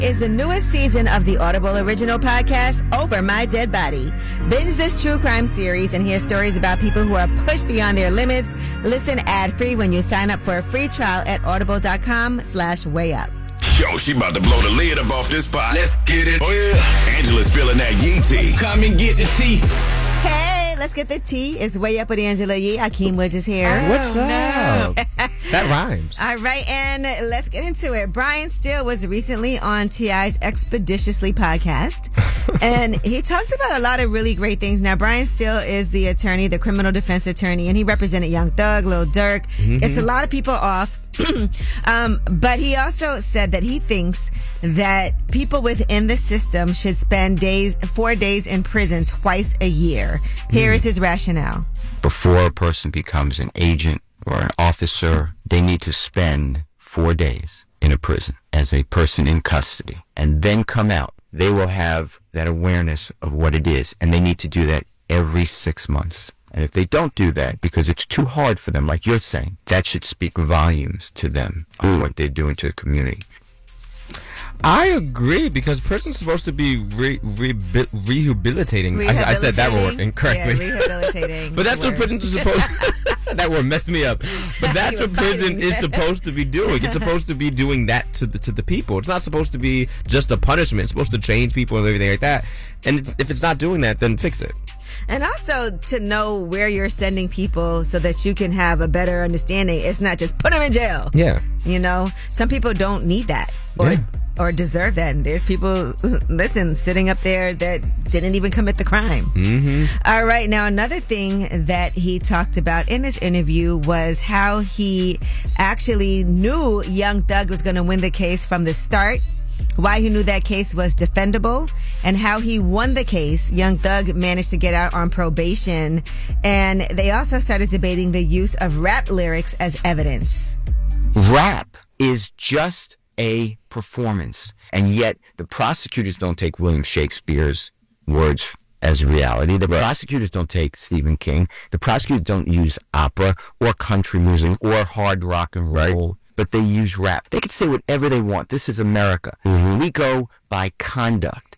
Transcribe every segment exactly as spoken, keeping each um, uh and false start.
is the newest season of the Audible original podcast, Over My Dead Body. Binge this true crime series and hear stories about people who are pushed beyond their limits. Listen ad-free when you sign up for a free trial at audible.com slash way up. Yo, she about to blow the lid up off this pot. Let's get it. Oh, yeah. Angela's spilling that Yee tea. Come and get the tea. Hey, let's get the tea. It's Way Up with Angela Yee. Akeem Woods is here. Oh, What's up? No. That rhymes. All right, and let's get into it. Brian Steele was recently on T I's Expeditiously podcast, and he talked about a lot of really great things. Now, Brian Steele is the attorney, the criminal defense attorney, and he represented Young Thug, Lil Durk. Mm-hmm. It's a lot of people off. um, but he also said that he thinks that people within the system should spend days, four days in prison twice a year. Here mm. is his rationale. Before a person becomes an agent or an officer, they need to spend four days in a prison as a person in custody and then come out. They will have that awareness of what it is, and they need to do that every six months. And if they don't do that because it's too hard for them, like you're saying, that should speak volumes to them on what they're doing to the community. I agree, because prison's supposed to be re, re, rehabilitating. rehabilitating. I, I said that word incorrectly. Yeah, rehabilitating. But that's what prison is supposed to That word messed me up. But that's what prison is supposed to be doing. It's supposed to be doing that to the to the people. It's not supposed to be just a punishment. It's supposed to change people and everything like that. And it's, if it's not doing that, then fix it. And also to know where you're sending people so that you can have a better understanding. It's not just put them in jail. Yeah. You know, some people don't need that or, yeah. or deserve that. And there's people, listen, sitting up there that didn't even commit the crime. Mm-hmm. All right. Now, another thing that he talked about in this interview was how he actually knew Young Thug was going to win the case from the start, why he knew that case was defendable, and how he won the case. Young Thug managed to get out on probation, and they also started debating the use of rap lyrics as evidence. Rap is just a performance, and yet the prosecutors don't take William Shakespeare's words as reality. The prosecutors don't take Stephen King. The prosecutors don't use opera or country music or hard rock and roll. Right. But they use rap. They can say whatever they want. This is America. Mm-hmm. We go by conduct.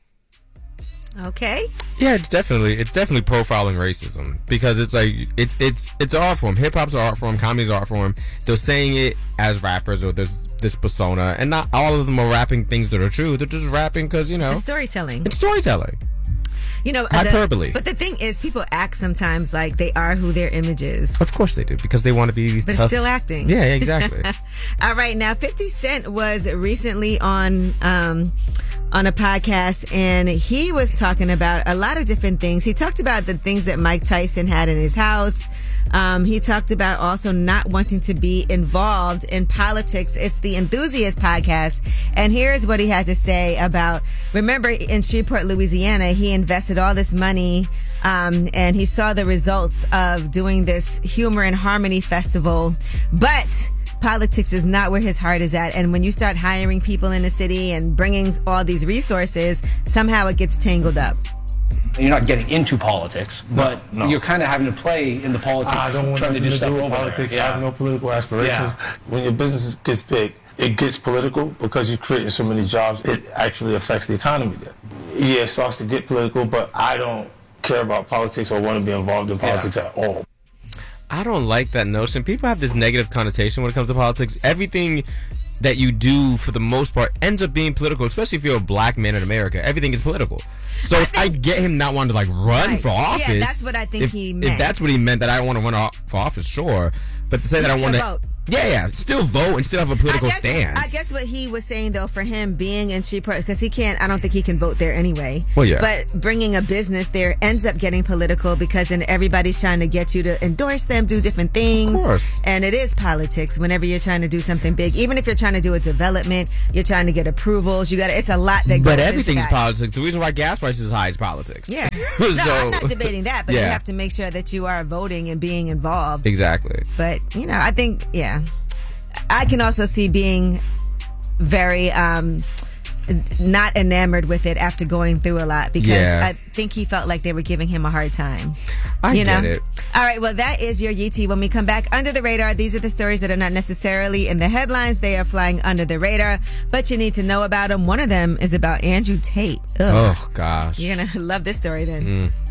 Okay. Yeah, it's definitely it's definitely profiling racism, because it's like it's it's it's an art form. Hip hop's an art form. Comedy's an art form. They're saying it as rappers, or there's this persona, and not all of them are rapping things that are true. They're just rapping because, you know, it's storytelling. It's storytelling. You know, hyperbole. The, but the thing is, people act sometimes like they are who their image is. Of course they do, because they want to be these but tough. But still acting. Yeah, exactly. All right, now fifty Cent was recently on um, on a podcast, and he was talking about a lot of different things. He talked about the things that Mike Tyson had in his house. Um, he talked about also not wanting to be involved in politics. It's the Enthusiast podcast. And here's what he had to say about, remember in Shreveport, Louisiana, he invested all this money um, and he saw the results of doing this Humor and Harmony Festival. But politics is not where his heart is at. And when you start hiring people in the city and bringing all these resources, somehow it gets tangled up. You're not getting into politics, but no, no. you're kind of having to play in the politics. I don't want trying to do to stuff do over politics. there. Yeah. I have no political aspirations. Yeah. When your business gets big, it gets political because you're creating so many jobs. It actually affects the economy there. Yeah, it starts to get political, but I don't care about politics or want to be involved in politics yeah. at all. I don't like that notion. People have this negative connotation when it comes to politics. Everything that you do, for the most part, ends up being political, especially if you're a black man in America. Everything is political. So I, think, I get him not wanting to like run right. for office. Yeah, that's what I think if, he meant. If that's what he meant, that I don't want to run for office, sure. But to say you that I want to vote. Yeah, yeah, still vote and still have a political I guess, stance. I guess what he was saying, though, for him being in Shreveport, because he can't, I don't think he can vote there anyway. Well, yeah. But bringing a business there ends up getting political, because then everybody's trying to get you to endorse them, do different things. Of course. And it is politics whenever you're trying to do something big. Even if you're trying to do a development, you're trying to get approvals. You got it's a lot that goes But into everything's that. politics. The reason why gas prices are high is politics. Yeah. so, no, I'm not debating that, but yeah. you have to make sure that you are voting and being involved. Exactly. But, you know, I think, yeah. I can also see being very um, not enamored with it after going through a lot, because yeah. I think he felt like they were giving him a hard time. I you get know? it. All right, well, that is your Yee Tea. When we come back, Under the Radar, these are the stories that are not necessarily in the headlines. They are flying under the radar, but you need to know about them. One of them is about Andrew Tate. Ugh. Oh, gosh. You're going to love this story then. Mm.